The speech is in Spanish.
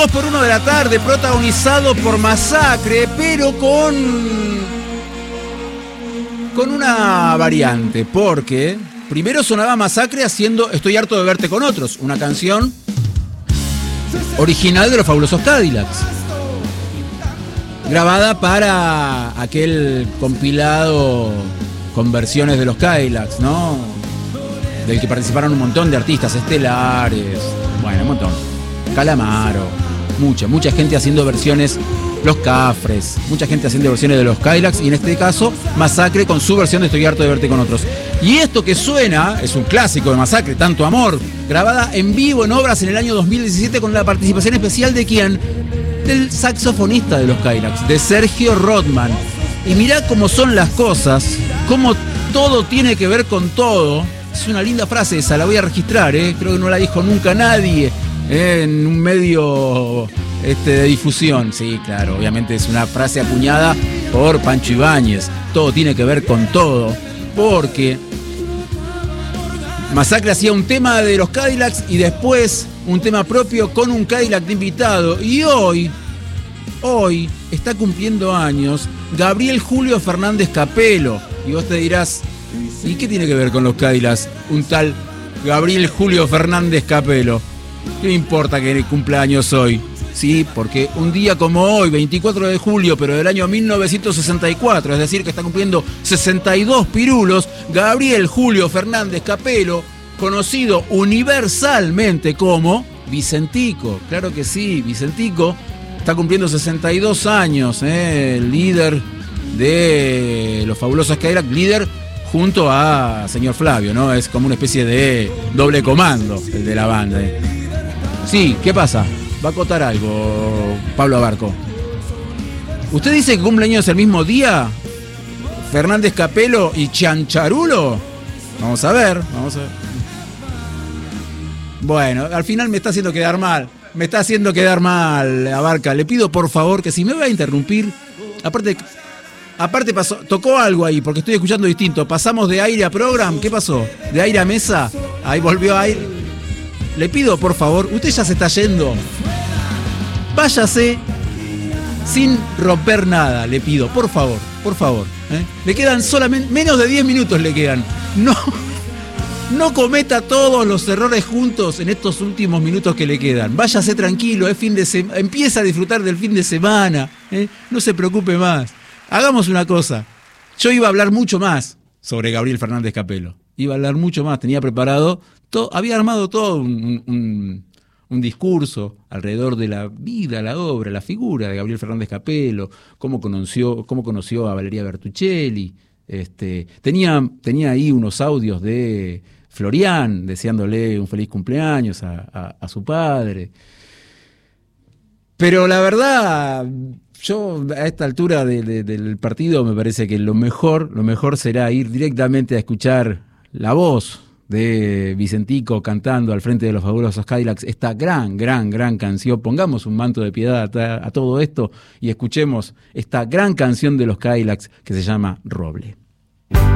2x1 de la tarde, protagonizado por Masacre, pero con una variante, porque primero sonaba Masacre haciendo Estoy harto de verte con otros, una canción original de los Fabulosos Cadillacs, grabada para aquel compilado con versiones de los Cadillacs, ¿no? Del que participaron un montón de artistas estelares, bueno, un montón. Calamaro, mucha gente haciendo versiones, los Cafres, mucha gente haciendo versiones de los Cadillacs, y en este caso Masacre con su versión de Estoy harto de verte con otros. Y esto que suena es un clásico de Masacre, Tanto amor, grabada en vivo en Obras en el año 2017 con la participación especial de ¿quién? Del saxofonista de los Cadillacs, de Sergio Rodman. Y mirá cómo son las cosas, cómo todo tiene que ver con todo. Es una linda frase esa, la voy a registrar, creo que no la dijo nunca nadie en un medio de difusión. Sí, claro, obviamente es una frase acuñada por Pancho Ibáñez. Todo tiene que ver con todo, porque Masacre hacía un tema de los Cadillacs y después un tema propio con un Cadillac de invitado. Y hoy está cumpliendo años Gabriel Julio Fernández Capelo. Y vos te dirás, ¿y qué tiene que ver con los Cadillacs un tal Gabriel Julio Fernández Capelo? ¿Qué me importa que cumpla años hoy? Sí, porque un día como hoy, 24 de julio, pero del año 1964, es decir, que está cumpliendo 62 pirulos, Gabriel Julio Fernández Capelo, conocido universalmente como Vicentico. Claro que sí, Vicentico está cumpliendo 62 años, el líder de los Fabulosos Cadillacs, líder junto a señor Flavio, ¿no? Es como una especie de doble comando el de la banda. Sí, ¿qué pasa? Va a acotar algo, Pablo Abarco. ¿Usted dice que cumpleaños el mismo día? ¿Fernández Capelo y Chancharulo? Vamos a ver. Bueno, al final me está haciendo quedar mal. Abarca. Le pido por favor que si me va a interrumpir, aparte tocó algo ahí, porque estoy escuchando distinto. Pasamos de aire a program, ¿qué pasó? ¿De aire a mesa? Ahí volvió a aire. Le pido por favor, usted ya se está yendo. Váyase sin romper nada, le pido, por favor. Le quedan solamente menos de 10 minutos le quedan. No cometa todos los errores juntos en estos últimos minutos que le quedan. Váyase tranquilo, es fin de semana, empieza a disfrutar del fin de semana, no se preocupe más. Hagamos una cosa. Yo iba a hablar mucho más sobre Gabriel Fernández Capelo. Tenía preparado, había armado todo un discurso alrededor de la vida, la obra, la figura de Gabriel Fernández Capelo, cómo conoció a Valeria Bertuccelli. Tenía ahí unos audios de Florian deseándole un feliz cumpleaños a su padre. Pero la verdad, yo a esta altura del partido me parece que lo mejor será ir directamente a escuchar la voz de Vicentico cantando al frente de los Fabulosos Cadillacs esta gran canción. Pongamos un manto de piedad a todo esto y escuchemos esta gran canción de los Cadillacs que se llama Roble.